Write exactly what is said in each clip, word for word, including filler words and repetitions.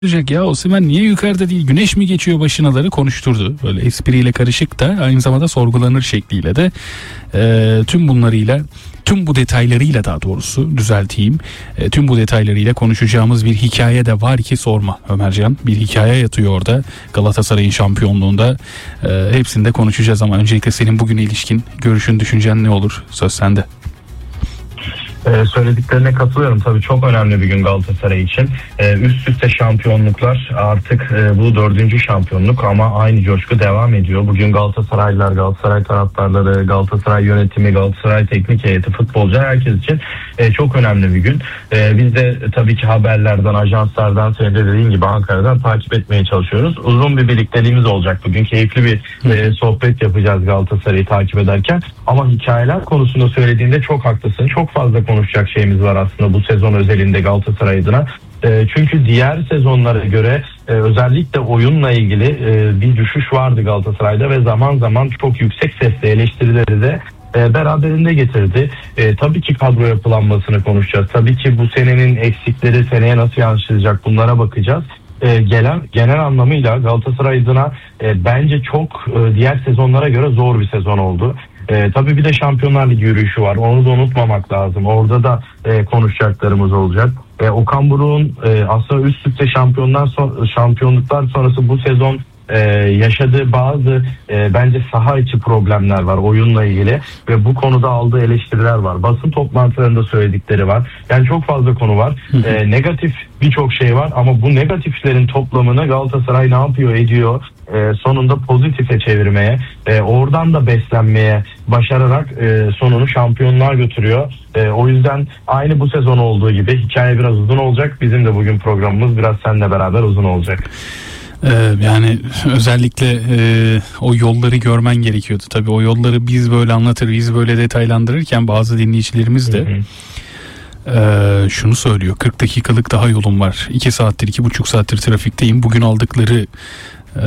ya Osimhen niye yukarıda değil, güneş mi geçiyor başınaları konuşturdu. Böyle espriyle karışık da aynı zamanda sorgulanır şekliyle de e, tüm bunlarıyla, tüm bu detaylarıyla daha doğrusu düzelteyim. E, tüm bu detaylarıyla konuşacağımız bir hikaye de var ki sorma Ömercan. Bir hikaye yatıyor orada Galatasaray'ın şampiyonluğunda. E, hepsini de konuşacağız ama öncelikle senin bugüne ilişkin görüşün, düşüncen ne olur? Söz sende. Ee, söylediklerine katılıyorum. Tabii çok önemli bir gün Galatasaray için. Ee, üst üste şampiyonluklar, artık e, bu dördüncü şampiyonluk ama aynı coşku devam ediyor. Bugün Galatasaraylılar, Galatasaray taraftarları, Galatasaray yönetimi, Galatasaray teknik heyeti, futbolcu, herkes için e, çok önemli bir gün. E, biz de tabii ki haberlerden, ajanslardan, senin de dediğin gibi Ankara'dan takip etmeye çalışıyoruz. Uzun bir birlikteliğimiz olacak bugün. Keyifli bir e, sohbet yapacağız Galatasaray'ı takip ederken. Ama hikayeler konusunda söylediğinde çok haklısın. Çok fazla konuşacak şeyimiz var aslında bu sezon özelinde Galatasaray adına. E, çünkü diğer sezonlara göre e, özellikle oyunla ilgili e, bir düşüş vardı Galatasaray'da ve zaman zaman çok yüksek sesle eleştirileri de e, beraberinde getirdi. E, tabii ki kadro yapılanmasını konuşacağız. Tabii ki bu senenin eksikleri seneye nasıl yansıyacak, bunlara bakacağız. E, gelen genel anlamıyla Galatasaray adına e, bence çok e, diğer sezonlara göre zor bir sezon oldu. E, tabii bir de Şampiyonlar Ligi yürüyüşü var. Onu da unutmamak lazım. Orada da e, konuşacaklarımız olacak. E, Okan Buruk'un e, aslında üst üste şampiyonlar son, şampiyonluklar sonrası bu sezon e, yaşadığı bazı e, bence saha içi problemler var oyunla ilgili ve bu konuda aldığı eleştiriler var. Basın toplantılarında söyledikleri var. Yani çok fazla konu var. E, negatif birçok şey var ama bu negatiflerin toplamını Galatasaray ne yapıyor ediyor? E, sonunda pozitife çevirmeye, e, oradan da beslenmeye başararak e, sonunu şampiyonluğa götürüyor. E, o yüzden aynı bu sezon olduğu gibi hikaye biraz uzun olacak. Bizim de bugün programımız biraz seninle beraber uzun olacak. Ee, yani özellikle e, o yolları görmen gerekiyordu. Tabii o yolları biz böyle anlatır, biz böyle detaylandırırken bazı dinleyicilerimiz de hı hı. Ee, şunu söylüyor: kırk dakikalık daha yolum var, iki saattir iki buçuk saattir trafikteyim. Bugün aldıkları e,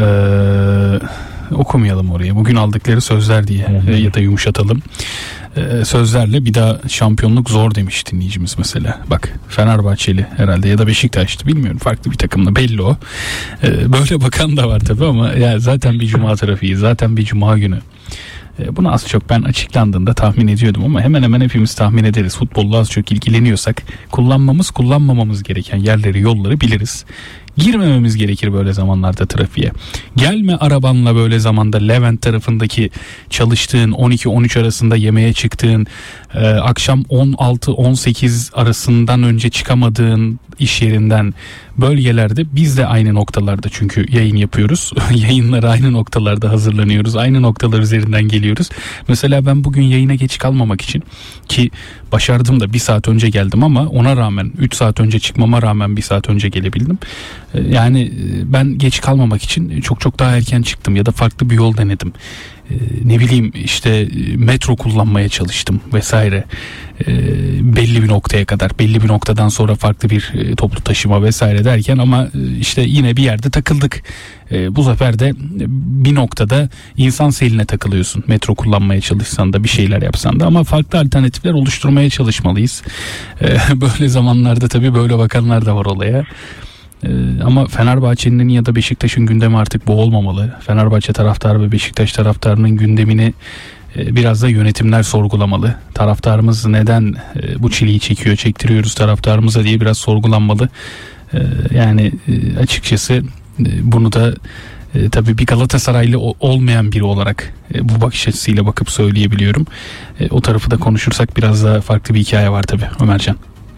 okumayalım oraya, bugün aldıkları sözler diye hı hı. E, ya da yumuşatalım e, sözlerle bir daha şampiyonluk zor demiş dinleyicimiz mesela. Bak, Fenerbahçeli herhalde ya da Beşiktaş'tı, bilmiyorum, farklı bir takımla, belli o. E, böyle bakan da var tabii ama ya zaten bir cuma trafiği, zaten bir cuma günü. Bunu az çok ben açıklandığında tahmin ediyordum ama hemen hemen hepimiz tahmin ederiz. Futbolla az çok ilgileniyorsak kullanmamız, kullanmamamız gereken yerleri, yolları biliriz. Girmememiz gerekir böyle zamanlarda trafiğe. Gelme arabanla böyle zamanda Levent tarafındaki çalıştığın on iki on üç arasında yemeğe çıktığın, e, akşam on altı on sekiz arasından önce çıkamadığın iş yerinden bölgelerde biz de aynı noktalarda çünkü yayın yapıyoruz. Yayınlara aynı noktalarda hazırlanıyoruz. Aynı noktalar üzerinden geliyoruz. Mesela ben bugün yayına geç kalmamak için, ki başardım da bir saat önce geldim ama ona rağmen üç saat önce çıkmama rağmen bir saat önce gelebildim. Yani ben geç kalmamak için çok çok daha erken çıktım ya da farklı bir yol denedim. Ne bileyim işte metro kullanmaya çalıştım vesaire. Belli bir noktaya kadar, belli bir noktadan sonra farklı bir toplu taşıma vesaire derken ama işte yine bir yerde takıldık. Bu sefer de bir noktada insan seline takılıyorsun. Metro kullanmaya çalışsan da, bir şeyler yapsan da, ama farklı alternatifler oluşturmaya çalışmalıyız. Böyle zamanlarda tabii böyle bakanlar da var olaya. Ama Fenerbahçe'nin ya da Beşiktaş'ın gündemi artık bu olmamalı. Fenerbahçe taraftarı ve Beşiktaş taraftarının gündemini biraz da yönetimler sorgulamalı. Taraftarımız neden bu çileyi çekiyor, çektiriyoruz taraftarımıza diye biraz sorgulanmalı. Yani açıkçası bunu da tabii bir Galatasaraylı olmayan biri olarak bu bakış açısıyla bakıp söyleyebiliyorum. O tarafı da konuşursak biraz daha farklı bir hikaye var tabii Ömercan.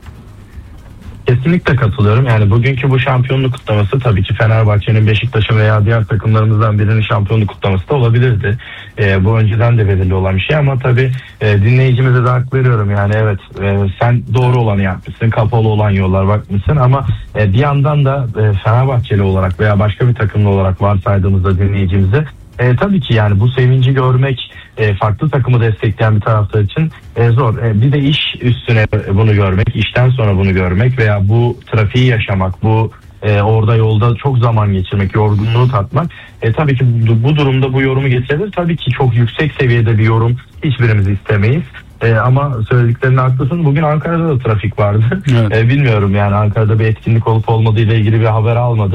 Kesinlikle katılıyorum. Yani bugünkü bu şampiyonluk kutlaması tabii ki Fenerbahçe'nin, Beşiktaş'ın veya diğer takımlarımızdan birinin şampiyonluk kutlaması da olabilirdi. E, bu önceden de belirli olan bir şey ama tabii e, dinleyicimize de hak veriyorum. Yani evet, e, sen doğru olanı yapmışsın, kapalı olan yollar bakmışsın ama e, bir yandan da e, Fenerbahçeli olarak veya başka bir takımlı olarak varsaydığımızda dinleyicimize e, tabii ki yani bu sevinci görmek, E, farklı takımı destekleyen bir taraftar için e, zor. E, bir de iş üstüne bunu görmek, işten sonra bunu görmek veya bu trafiği yaşamak, bu e, orada yolda çok zaman geçirmek, yorgunluğu tatmak. E, tabii ki bu, bu durumda bu yorumu getirebilir. Tabii ki çok yüksek seviyede bir yorum hiçbirimiz istemeyiz. E, ama söylediklerine haklısın. Bugün Ankara'da da trafik vardı. Evet. E, bilmiyorum yani Ankara'da bir etkinlik olup olmadığı ile ilgili bir haber almadım.